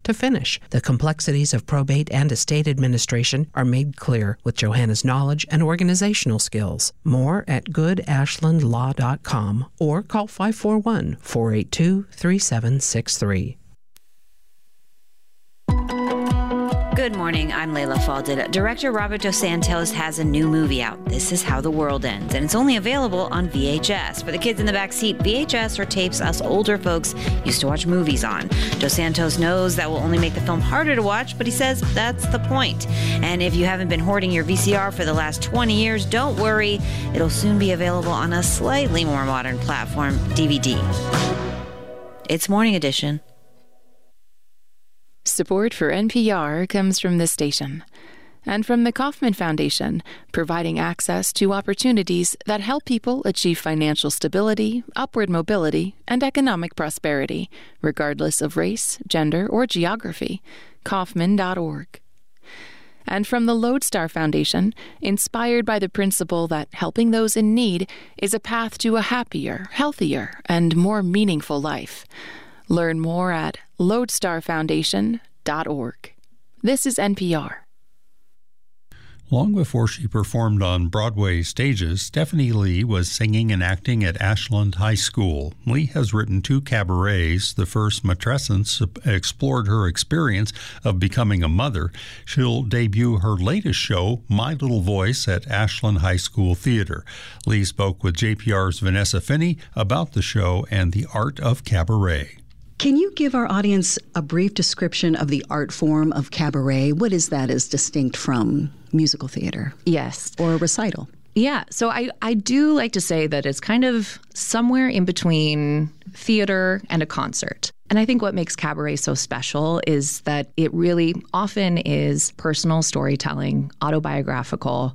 to finish. The complexities of probate and estate administration are made clear with Johanna's knowledge and organizational skills. More at goodashlandlaw.com or call 541-482-3763. Good morning, I'm Layla Falded. Director Robert Dos Santos has a new movie out, This Is How the World Ends, and it's only available on VHS. For the kids in the back seat, VHS are tapes us older folks used to watch movies on. Dos Santos knows that will only make the film harder to watch, but he says that's the point. And if you haven't been hoarding your VCR for the last 20 years, don't worry. It'll soon be available on a slightly more modern platform, DVD. It's Morning Edition. Support for NPR comes from this station and from the Kauffman Foundation, providing access to opportunities that help people achieve financial stability, upward mobility, and economic prosperity, regardless of race, gender, or geography. Kauffman.org. And from the Lodestar Foundation, inspired by the principle that helping those in need is a path to a happier, healthier, and more meaningful life. Learn more at lodestarfoundation.org. This is NPR. Long before she performed on Broadway stages, Stephanie Lee was singing and acting at Ashland High School. Lee has written 2 cabarets. The first, Matrescence, explored her experience of becoming a mother. She'll debut her latest show, My Little Voice, at Ashland High School Theater. Lee spoke with JPR's Vanessa Finney about the show and the art of cabaret. Can you give our audience a brief description of the art form of cabaret? What is that as distinct from musical theater? Yes. Or a recital? Yeah. So I do like to say that it's kind of somewhere in between theater and a concert. And I think what makes cabaret so special is that it really often is personal storytelling, autobiographical,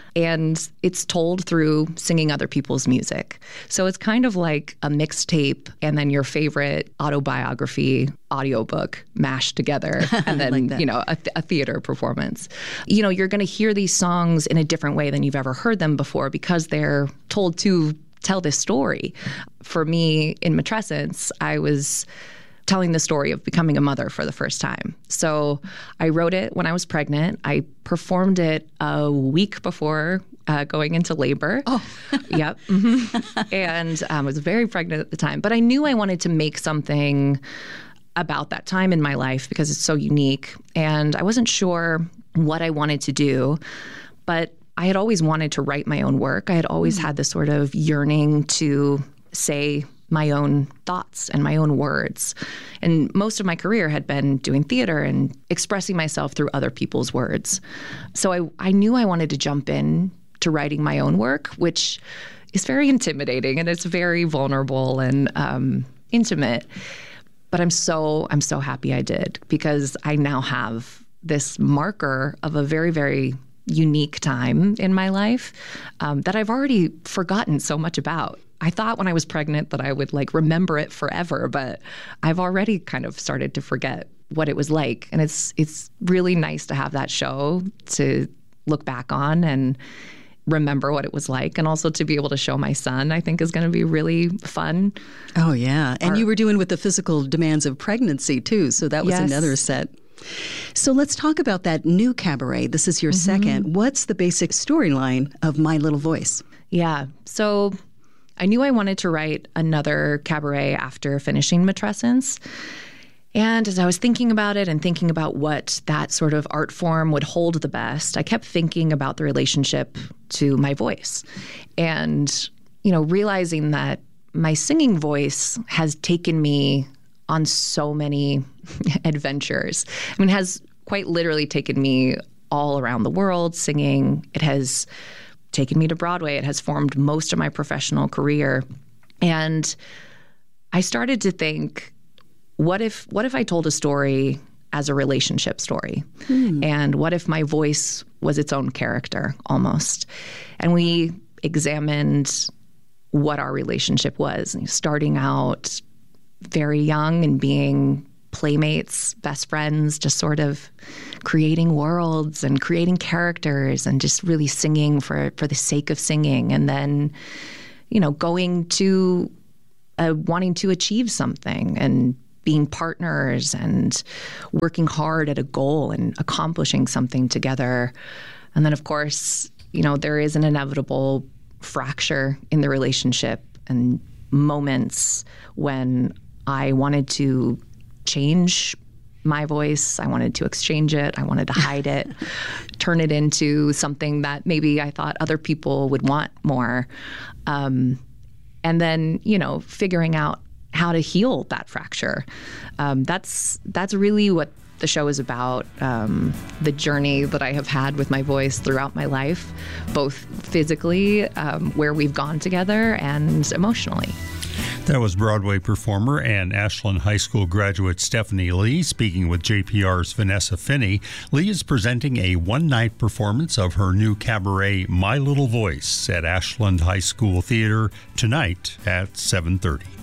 and it's told through singing other people's music. So it's kind of like a mixtape and then your favorite autobiography audiobook mashed together and then, like a theater performance. You're going to hear these songs in a different way than you've ever heard them before because they're told to tell this story. For me, in Matrescence, I was telling the story of becoming a mother for the first time. So I wrote it when I was pregnant. I performed it a week before going into labor. Oh. Yep. Mm-hmm. And I was very pregnant at the time. But I knew I wanted to make something about that time in my life because it's so unique. And I wasn't sure what I wanted to do, but I had always wanted to write my own work. I had always had this sort of yearning to say my own thoughts and my own words. And most of my career had been doing theater and expressing myself through other people's words. So I knew I wanted to jump in to writing my own work, which is very intimidating and it's very vulnerable and intimate. But I'm so happy I did because I now have this marker of a very, very unique time in my life that I've already forgotten so much about. I thought when I was pregnant that I would remember it forever, but I've already kind of started to forget what it was like. And it's really nice to have that show to look back on and remember what it was like. And also to be able to show my son, I think is going to be really fun. Oh, yeah. And you were doing with the physical demands of pregnancy, too. So that was another set. So let's talk about that new cabaret. This is your second. What's the basic storyline of My Little Voice? Yeah. So I knew I wanted to write another cabaret after finishing Matrescence. And as I was thinking about it and thinking about what that sort of art form would hold the best, I kept thinking about the relationship to my voice. And, realizing that my singing voice has taken me on so many adventures. I mean, it has quite literally taken me all around the world singing. It has taken me to Broadway. It has formed most of my professional career. And I started to think, what if I told a story as a relationship story? And what if my voice was its own character almost? And we examined what our relationship was, starting out very young and being playmates, best friends, just sort of creating worlds and creating characters and just really singing for the sake of singing. And then, going to wanting to achieve something and being partners and working hard at a goal and accomplishing something together. And then, of course, there is an inevitable fracture in the relationship and moments when I wanted to change my voice. I wanted to exchange it. I wanted to hide it, turn it into something that maybe I thought other people would want more. And then, figuring out how to heal that fracture. That's really what the show is about, the journey that I have had with my voice throughout my life, both physically, where we've gone together, and emotionally. That was Broadway performer and Ashland High School graduate Stephanie Lee speaking with JPR's Vanessa Finney. Lee is presenting a one-night performance of her new cabaret, My Little Voice, at Ashland High School Theater tonight at 7:30.